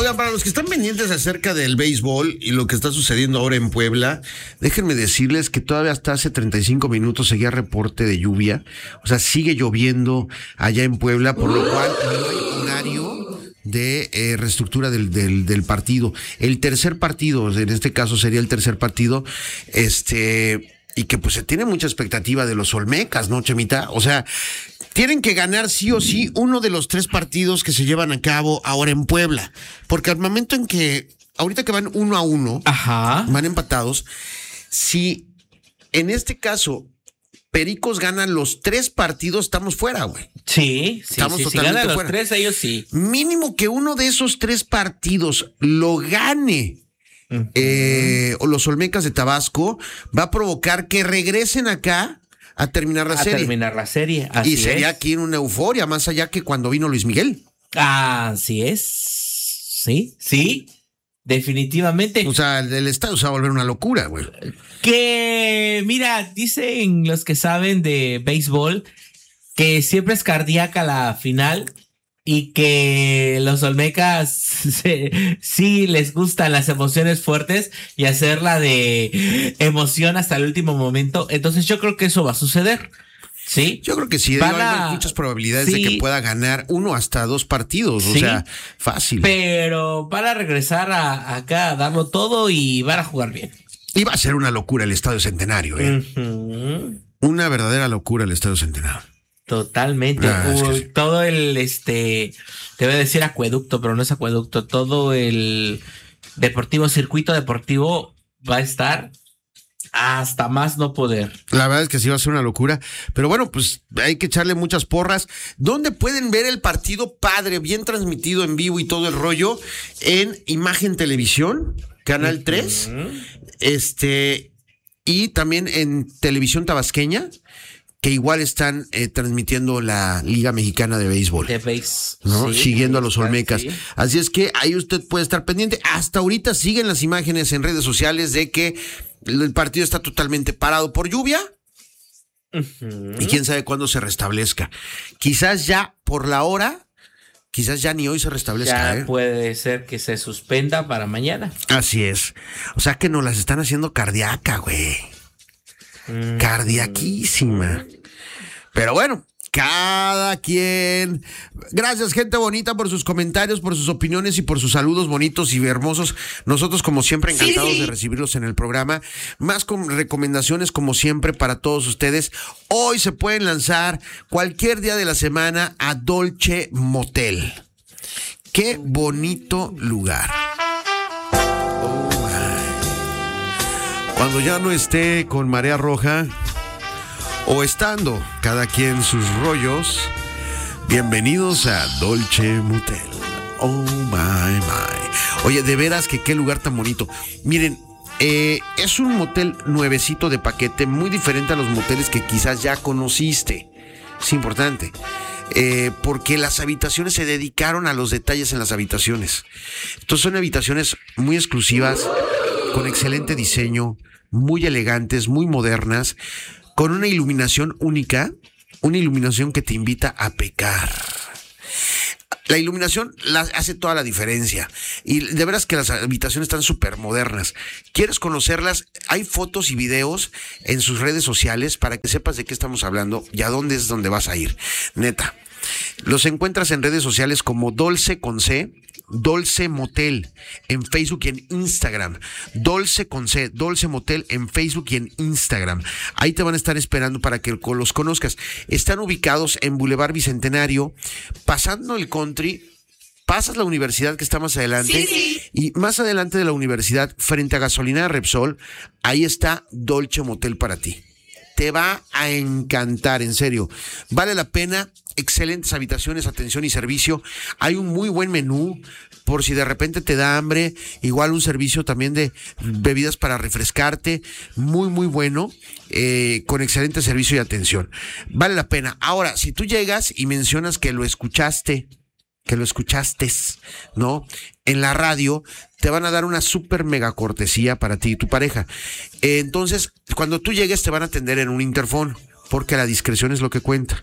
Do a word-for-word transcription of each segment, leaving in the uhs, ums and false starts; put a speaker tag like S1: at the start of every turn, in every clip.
S1: Oigan, para los que están pendientes acerca del béisbol y lo que está sucediendo ahora en Puebla, déjenme decirles que todavía hasta hace treinta y cinco minutos seguía reporte de lluvia. O sea, sigue lloviendo allá en Puebla, por lo cual no hay horario de eh, reestructura del, del, del partido. El tercer partido, en este caso sería el tercer partido, este... y que pues se tiene mucha expectativa de los Olmecas, ¿no, Chemita? O sea, tienen que ganar sí o sí uno de los tres partidos que se llevan a cabo ahora en Puebla. Porque al momento en que, ahorita que van uno a uno,
S2: Ajá.
S1: van empatados, si en este caso Pericos ganan los tres partidos, estamos fuera, güey.
S2: Sí, sí,
S1: Estamos
S2: sí, si
S1: totalmente
S2: ganan los
S1: fuera.
S2: tres, ellos sí.
S1: Mínimo que uno de esos tres partidos lo gane
S2: Uh-huh.
S1: eh, o los Olmecas de Tabasco, va a provocar que regresen acá a terminar la
S2: a
S1: serie.
S2: terminar la serie, así
S1: Y sería
S2: es.
S1: aquí en una euforia, más allá que cuando vino Luis Miguel.
S2: Así es. Sí, sí, definitivamente.
S1: O sea, el, el estadio se va a volver una locura, güey.
S2: Que, mira, dicen los que saben de béisbol que siempre es cardíaca la final y que los Olmecas se, sí les gustan las emociones fuertes y hacerla de emoción hasta el último momento. Entonces yo creo que eso va a suceder. Sí.
S1: Yo creo que sí,
S2: Van
S1: hay
S2: a-
S1: muchas probabilidades
S2: sí.
S1: de que pueda ganar uno hasta dos partidos. O
S2: Sí.
S1: sea, fácil.
S2: Pero van a regresar a, acá a darlo todo y van a jugar bien.
S1: Y va a ser una locura el Estadio Centenario, ¿eh?
S2: Ujú.
S1: Una verdadera locura el Estadio Centenario.
S2: Totalmente.
S1: Ah, es que
S2: Uy,
S1: sí.
S2: todo el, este, te voy a decir acueducto, pero no es acueducto. Todo el deportivo, circuito deportivo va a estar hasta más no poder.
S1: La verdad es que sí va a ser una locura. Pero bueno, pues hay que echarle muchas porras. ¿Dónde pueden ver el partido padre, bien transmitido en vivo y todo el rollo? En Imagen Televisión, Canal tres. Este, y también en Televisión Tabasqueña, que igual están eh, transmitiendo la Liga Mexicana de Béisbol.
S2: De base.
S1: ¿No?
S2: Sí,
S1: Siguiendo a
S2: ahí
S1: los
S2: está,
S1: Olmecas.
S2: sí.
S1: Así es que ahí usted puede estar pendiente. Hasta ahorita siguen las imágenes en redes sociales de que el partido está totalmente parado por lluvia.
S2: Ujú.
S1: Y quién sabe cuándo se restablezca. Quizás ya por la hora, quizás ya ni hoy se restablezca.
S2: Ya
S1: ¿eh?
S2: puede ser que se suspenda para mañana.
S1: Así es. O sea que nos las están haciendo cardíaca, güey.
S2: Mm.
S1: Cardiaquísima. Pero bueno, cada quien. Gracias, gente bonita, por sus comentarios, por sus opiniones y por sus saludos bonitos y hermosos. Nosotros, como siempre, encantados
S2: Sí, sí.
S1: de recibirlos en el programa. Más con recomendaciones, como siempre, para todos ustedes. Hoy se pueden lanzar cualquier día de la semana a Dolce Motel. Qué bonito lugar. Oh, my. Cuando ya no esté con marea roja o estando cada quien sus rollos, bienvenidos a Dolce Motel. Oh my my. Oye, de veras que qué lugar tan bonito. Miren, eh, es un motel nuevecito de paquete, muy diferente a los moteles que quizás ya conociste. Es importante. Eh, porque las habitaciones se dedicaron a los detalles en las habitaciones. Entonces son habitaciones muy exclusivas, con excelente diseño, muy elegantes, muy modernas, con una iluminación única, una iluminación que te invita a pecar. La iluminación la hace toda la diferencia. Y de veras que las habitaciones están súper modernas. ¿Quieres conocerlas? Hay fotos y videos en sus redes sociales para que sepas de qué estamos hablando y a dónde es donde vas a ir. Neta. Los encuentras en redes sociales como Dolce con C, Dolce Motel en Facebook y en Instagram. Dolce con C, Dolce Motel en Facebook y en Instagram. Ahí te van a estar esperando para que los conozcas. Están ubicados en Boulevard Bicentenario, pasando el country. Pasas la universidad que está más adelante,
S2: Sí, sí.
S1: y más adelante de la universidad, frente a Gasolinera Repsol, ahí está Dolce Motel para ti. Te va a encantar, en serio. Vale la pena. Excelentes habitaciones, atención y servicio. Hay un muy buen menú por si de repente te da hambre. Igual un servicio también de bebidas para refrescarte. Muy, muy bueno. Eh, con excelente servicio y atención. Vale la pena. Ahora, si tú llegas y mencionas que lo escuchaste, que lo escuchaste, ¿no? En la radio, te van a dar una súper mega cortesía para ti y tu pareja. Eh, entonces, cuando tú llegues, te van a atender en un interfón, porque la discreción es lo que cuenta.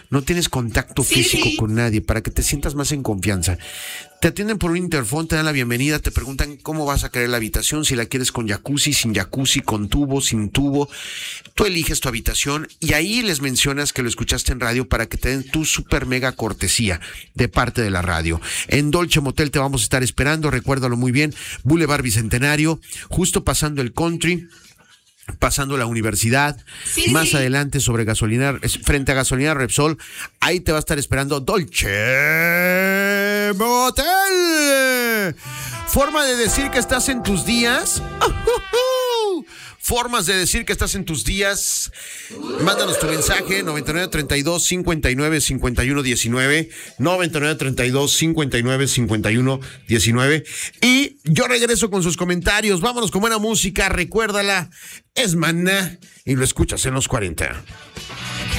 S1: no tienes contacto
S2: Sí.
S1: físico con nadie, para que te sientas más en confianza. Te atienden por un interfón, te dan la bienvenida, te preguntan cómo vas a querer la habitación, si la quieres con jacuzzi, sin jacuzzi, con tubo, sin tubo. Tú eliges tu habitación y ahí les mencionas que lo escuchaste en radio para que te den tu super mega cortesía de parte de la radio. En Dolce Motel te vamos a estar esperando, recuérdalo muy bien, Boulevard Bicentenario, justo pasando el country, pasando la universidad,
S2: Sí,
S1: más
S2: sí.
S1: adelante sobre gasolina, frente a gasolina Repsol, ahí te va a estar esperando Dolce Motel. Forma de decir que estás en tus días. Formas de decir que estás en tus días. Mándanos tu mensaje noventa y nueve treinta y dos cincuenta y nueve cincuenta y uno diecinueve, noventa y nueve treinta y dos cincuenta y nueve cincuenta y uno diecinueve, y yo regreso con sus comentarios. Vámonos con buena música, recuérdala, es Maná y lo escuchas en los cuarenta.